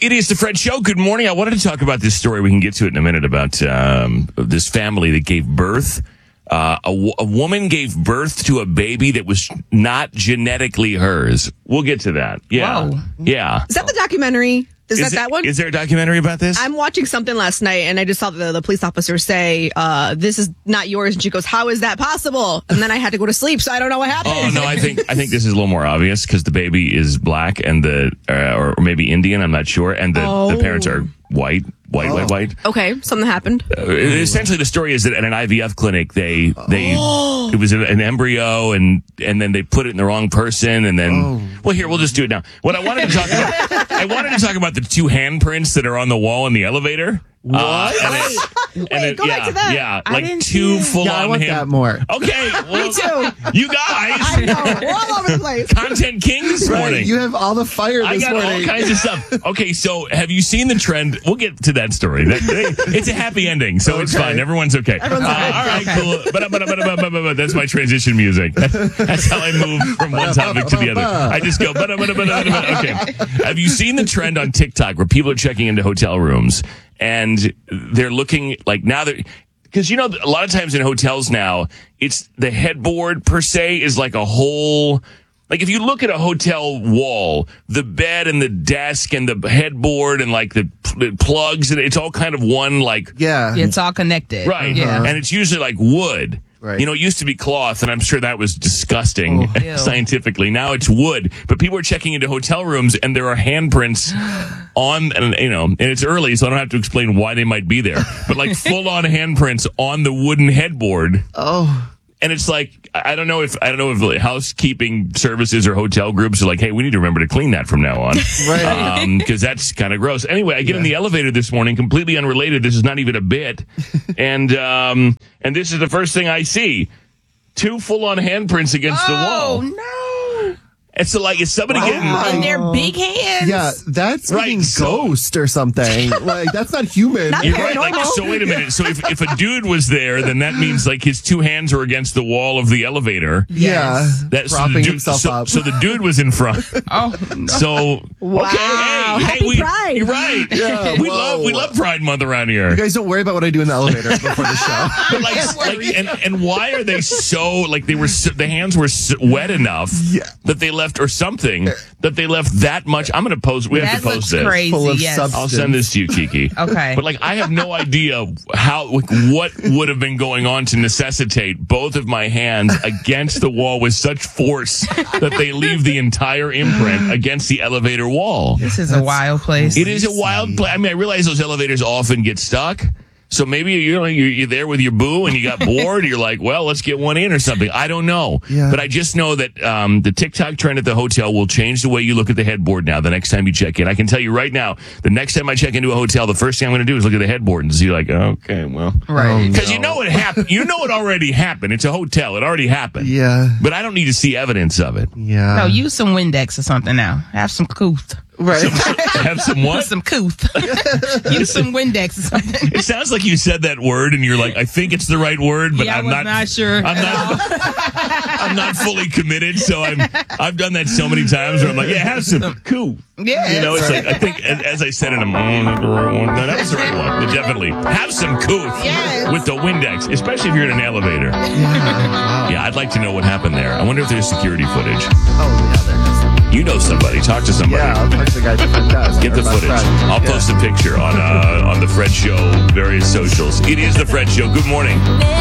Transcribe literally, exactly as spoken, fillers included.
It is the Fred Show. Good morning. I wanted to talk about this story. We can get to it in a minute about um, this family that gave birth. Uh, a, w- a woman gave birth to a baby that was not genetically hers. We'll get to that. Yeah. Whoa. Yeah. Is that the documentary? Is, Is that it- that one? Is there a documentary about this? I'm watching something last night, and I just saw the, the police officer say, uh, this is not yours. And she goes, how is that possible? And then I had to go to sleep, so I don't know what happened. Oh no, I think I think this is a little more obvious because the baby is black and the uh, or, or maybe Indian. I'm not sure, and the, Oh. the parents are white, white, white, white. Okay, something happened. Uh, essentially, the story is that at an I V F clinic, they they Oh. it was an embryo, and and then they put it in the wrong person, and then well, here we'll just do it now. What I wanted to talk about, I wanted to talk about the two handprints that are on the wall in the elevator. What? Uh, and it, and Wait, it, go yeah, back to that. Yeah, I like didn't two see it. full Yeah, I on want hand. that more. Okay, well, Me too. you guys, I know. We're all over the place. content king this morning. Right, you have all the fire I this got morning. all kinds of stuff. Okay, so have you seen the trend? We'll get to that story. That, they, it's a happy ending, so it's Okay. fine. Everyone's okay. Everyone's Uh, okay. all right, cool. But, but, but, but, but, but, but, that's my transition music. That's how I move from one topic to the other. I just go, but, but, but, but, but, okay. Have you seen the trend on TikTok where people are checking into hotel rooms and they're looking like now they're, because, you know, a lot of times in hotels now, it's the headboard per se is like a whole, like if you look at a hotel wall, the bed and the desk and the headboard and like the, the plugs, and it's all kind of one like, Yeah. It's all connected. right. Yeah. And it's usually like wood. Right. You know, it used to be cloth, and I'm sure that was disgusting Oh, ew. scientifically. Now it's wood, but people are checking into hotel rooms, and there are handprints on, and you know, and it's early, so I don't have to explain why they might be there. But like full-on handprints on the wooden headboard. Oh. And it's like, I don't know if, I don't know if like housekeeping services or hotel groups are like, hey, we need to remember to clean that from now on. Right. Um, cause that's kind of gross. Anyway, I get in the elevator this morning, completely unrelated. This is not even a bit. And, um, and this is the first thing I see. Two full-on handprints against the Oh, wall. no. And so like, is somebody Wow. getting, And they're big hands. Yeah, that's Right, fucking so- ghost or something. Like, that's not human. Not You're right. Like, Paranormal. so wait a minute. So if, if a dude was there, then that means like his two hands were against the wall of the elevator. Yeah. Yes. That, so, the Propping dude, himself so, up. so the dude was in front. Oh, no. So Wow. okay, hey, Happy hey, we, Pride. You're right. Yeah, we whoa. love we love Pride Month around here. You guys don't worry about what I do in the elevator before the show. But like, like and, and why are they so like they were so, the hands were so wet enough Yeah. that they left or something that they left that much? I'm going to post. We have that to post looks this. crazy. Full of yes. substance. I'll send this to you, Kiki. Okay. But like, I have no idea how, like, what would have been going on to necessitate both of my hands against the wall with such force that they leave the entire imprint against the elevator wall. This is a wild place. It is a wild place. I mean, I realize those elevators often get stuck. So maybe you know you're, you're there with your boo and you got bored. You're like, well, let's get one in or something. I don't know, Yeah. but I just know that um, the TikTok trend at the hotel will change the way you look at the headboard now. The next time you check in, I can tell you right now. The next time I check into a hotel, the first thing I'm going to do is look at the headboard and see, like, okay, well, Right. because you know it happened. You know it already happened. It's a hotel. It already happened. Yeah. But I don't need to see evidence of it. Yeah. No, use some Windex or something now. Have some couth. Right. Have some what? Some couth. Use some Windex or something. It sounds like you said that word and you're like, I think it's the right word, but Yeah, I I'm was not, not sure I'm at not. I'm not fully committed, so I'm. I've done that so many times where I'm like, yeah, have some cool. Yeah. You know, it's like I think as, as I said it, I'm. Oh, not the right one. No, that was the right one. Definitely have some couth Yes. with the Windex, especially if you're in an elevator. Yeah. Yeah, I'd like to know what happened there. I wonder if there's security footage. Oh, yeah, there is. You know somebody. Talk to somebody. Yeah, I'll talk to the guy at the front desk. Get the Our best footage. friend. I'll Yeah. post a picture on uh, on the Fred Show various socials. It is the Fred Show. Good morning.